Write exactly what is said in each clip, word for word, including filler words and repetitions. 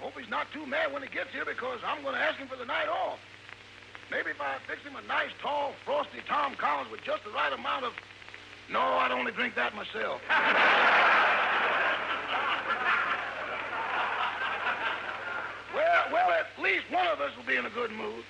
Hope he's not too mad when he gets here because I'm going to ask him for the night off. Maybe if I fix him a nice, tall, frosty Tom Collins with just the right amount of... No, I'd only drink that myself. well, well, at least one of us will be in a good mood.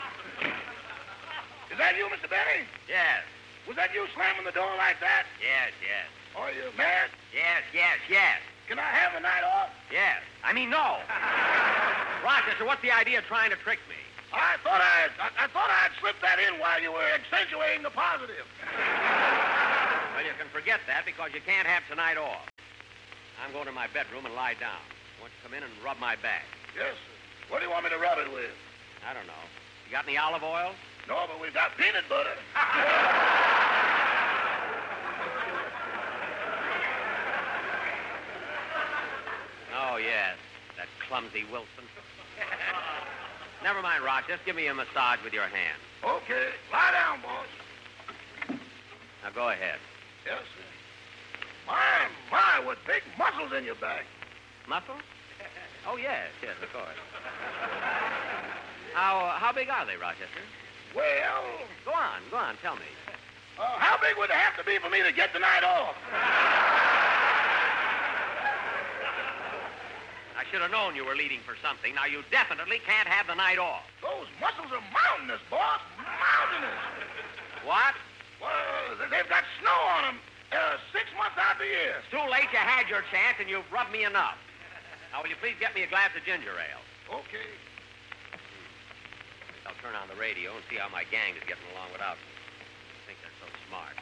Is that you, Mister Benny? Yes. Was that you slamming the door like that? Yes, yes. Are you mad? Yes, yes, yes. Can I have the night off? Yes. I mean, no. Rochester, what's the idea of trying to trick me? I thought I'd, I, I thought I'd slip that in while you were accentuating the positive. Well, you can forget that because you can't have tonight off. I'm going to my bedroom and lie down. I want you to come in and rub my back. Yes, sir. What do you want me to rub it with? I don't know. You got any olive oil? No, but we've got peanut butter. Oh, yes. That clumsy Wilson. Never mind, Roch. Just give me a massage with your hand. Okay. Lie down, boss. Now, go ahead. Yes, sir. My, my, what big muscles in your back. Muscles? Oh, yes, yes, of course. How, uh, how big are they, Rochester? Well... Go on, go on, tell me. Uh, how big would it have to be for me to get the night off? I should have known you were leading for something. Now, you definitely can't have the night off. Those muscles are mountainous, boss. Mountainous. What? Well, they've got snow on them uh, six months out of the year. It's too late. You had your chance, and you've rubbed me enough. Now, will you please get me a glass of ginger ale? Okay. I'll turn on the radio and see how my gang is getting along without me. I think they're so smart.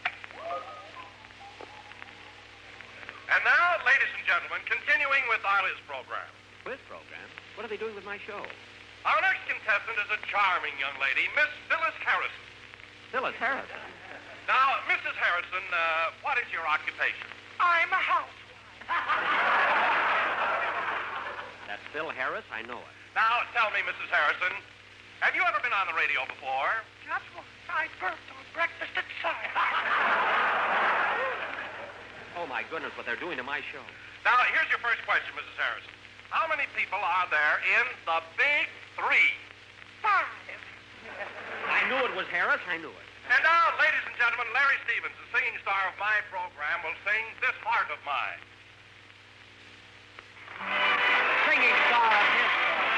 And now, ladies and gentlemen, continuing with our Liz program. Quiz program? What are they doing with my show? Our next contestant is a charming young lady, Miss Phyllis Harrison. Phyllis Harrison. Now, Missus Harrison, uh, what is your occupation? I'm a housewife. That's Phil Harris? I know it. Now, tell me, Missus Harrison, have you ever been on the radio before? Just once. I burped on breakfast at Science. Oh, my goodness, what they're doing to my show. Now, here's your first question, Missus Harrison. How many people are there in the Big Three? Five. I knew it was Harris. I knew it. And now, ladies and gentlemen, Larry Stevens, the singing star of my program, will sing This Heart of Mine.